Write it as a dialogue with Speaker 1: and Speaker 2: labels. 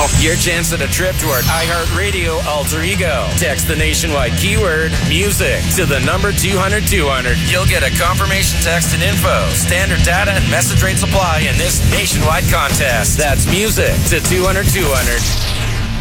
Speaker 1: your chance at a trip to our iHeartRadio alter ego. Text the nationwide keyword music to the number 200 200. You'll get a confirmation text and info. Standard data and message rates apply in this nationwide contest. That's music to 200 200.